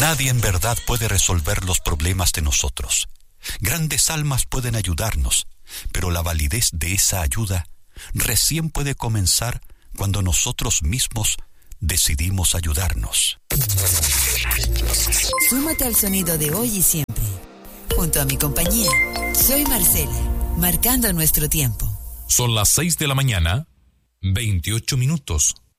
Nadie en verdad puede resolver los problemas de nosotros. Grandes almas pueden ayudarnos, pero la validez de esa ayuda recién puede comenzar cuando nosotros mismos decidimos ayudarnos. Súmate al sonido de hoy y siempre. Junto a mi compañía, soy Marcela, marcando nuestro tiempo. Son las 6 de la mañana, 28 minutos.